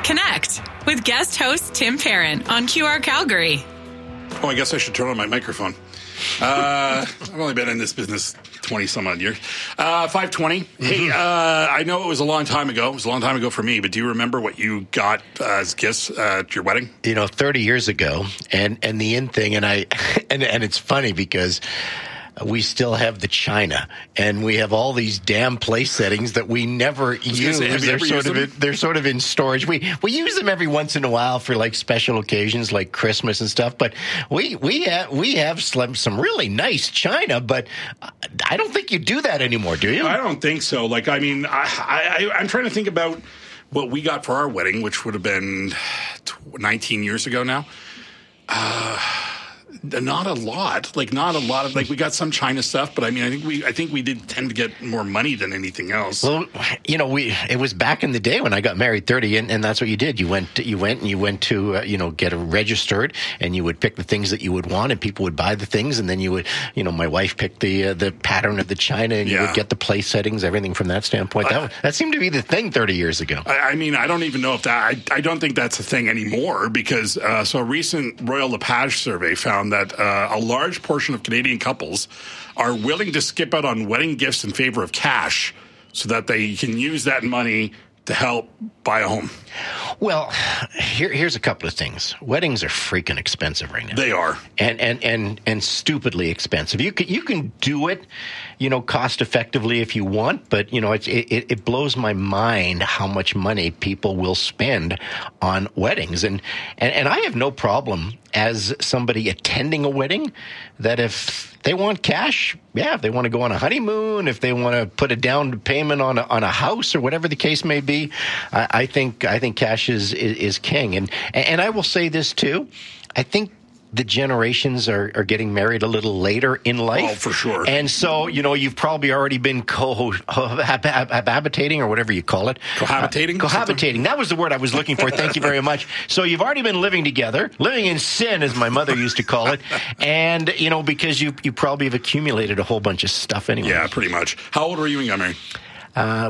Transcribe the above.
Connect with guest host Tim Parent on QR Calgary. Oh, I guess I should turn on my microphone. I've only been in this business 20-some-odd years. 520. Mm-hmm. Hey, I know it was a long time ago. It was a long time ago for me, but do you remember what you got as gifts at your wedding? 30 years ago, and the in thing, and it's funny because we still have the china, and we have all these damn place settings that we never use. They're sort of in storage. We use them every once in a while for like special occasions, like Christmas and stuff. But we have some really nice china, but I don't think you do that anymore, do you? I don't think so. Like, I mean, I'm trying to think about what we got for our wedding, which would have been 19 years ago now. Not a lot. We got some China stuff, but I mean, I think we did tend to get more money than anything else. Well, it was back in the day when I got married 30, and that's what you did. You went to get it registered, and you would pick the things that you would want, and people would buy the things, and then you would, my wife picked the pattern of the china, and you would get the place settings, everything from that standpoint. That seemed to be the thing 30 years ago. I mean, I don't even know if that. I don't think that's a thing anymore because so a recent Royal LePage survey found that a large portion of Canadian couples are willing to skip out on wedding gifts in favor of cash so that they can use that money to help buy a home. Well, here's a couple of things. Weddings are freaking expensive right now. They are. And stupidly expensive. You can do it, cost effectively if you want, but it blows my mind how much money people will spend on weddings. And I have no problem as somebody attending a wedding that if they want cash, if they want to go on a honeymoon, if they want to put a down payment on a house or whatever the case may be, I think cash is king. And I will say this too. I think the generations are getting married a little later in life. Oh, for sure. And so, you've probably already been cohabitating or whatever you call it. Cohabitating? Cohabitating. That was the word I was looking for. Thank you very much. So you've already been living together, living in sin, as my mother used to call it. And, because you probably have accumulated a whole bunch of stuff anyway. Yeah, pretty much. How old were you when you got married?